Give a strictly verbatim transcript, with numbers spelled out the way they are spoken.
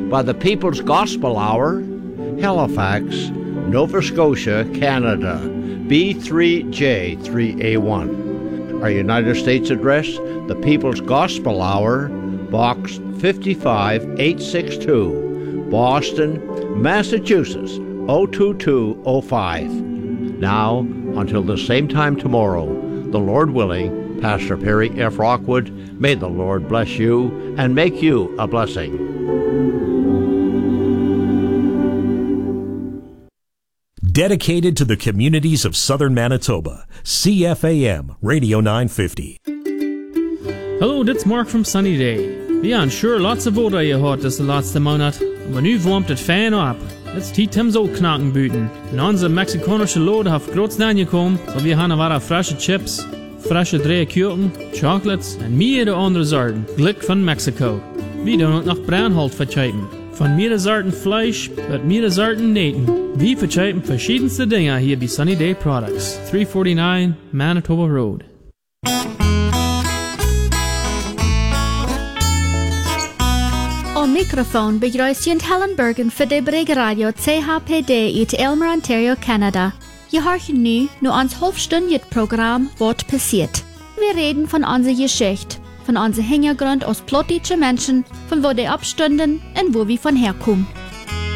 by the People's Gospel Hour, Halifax, Nova Scotia, Canada, B three J three A one. Our United States address, the People's Gospel Hour, Box fifty-five eight sixty-two, Boston, Massachusetts, oh two two oh five. Now, until the same time tomorrow, the Lord willing, Pastor Perry F. Rockwood, may the Lord bless you and make you a blessing. Dedicated to the communities of southern Manitoba, C F A M Radio nine fifty. Hallo, dit is Mark from Sunny Day. Vi har sure lots of order je hört das laatste Monat, aber nu warmt het fijn op. Het is tijd om zo knaken buiten. En onze Mexikanische lode heeft groots aangekomen, so we gaan wat frische chips, frische dreiekurken, chocolates en meerdere andere soorten, gelijk van Mexico. We doen ook nog bruinhout verchepen. Van meerdere soorten Fleisch met meerdere soorten Neten. We verchepen verschiedenste dingen hier bij Sunny Day Products, three forty-nine Manitoba Road. Al microfoon begrüßt Jent Helen Bergen für die Brege Radio C H P D uit Aylmer, Ontario, Canada. Je hoort nu nur ons halbstündiges Programm Wat passiert. Wir reden von unserer Geschichte, von unserem Hintergrund aus plottische Menschen, von wo die abstünden und wo wir von herkommen.